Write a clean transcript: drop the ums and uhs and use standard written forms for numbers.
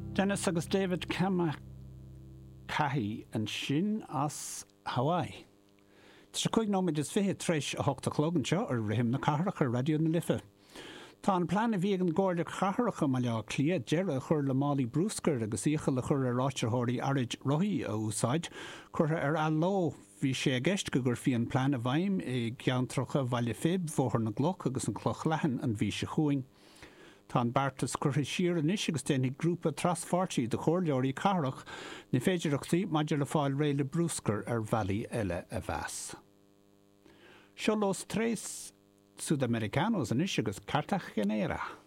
Dennis agus David Cahi an sin as Hawaii. Tá sé chuig nóid is fé treis a 8 clogan seo ar rihim na carach ar radio na lifa. Tá an plan a bhí an gáirde chacharacha má le clia deire chur le málaí brúscar agus íocha le chur a ráitirthirí arid roií a úsáid, chutha ar aló bhí sé gceist go gur fion plan a bhaim I geantracha bhaile fib bhóthar na gloch agus an cloch lehan an bhí se chuing. Tá an Bartas chutha siar anis agus déananig grúpa trasfáirtí de chóirleoirí carach na féidireachtaí maidir le fáil réile brúscar ar bhealaí eile a bheas. Seo los tres Sudamericanos anis agus Cartagena.